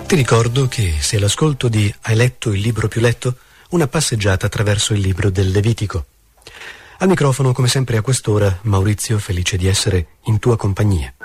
Ti ricordo che se l'ascolto di Hai letto il libro più letto, una passeggiata attraverso il libro del Levitico. Al microfono, come sempre a quest'ora, Maurizio, felice di essere in tua compagnia.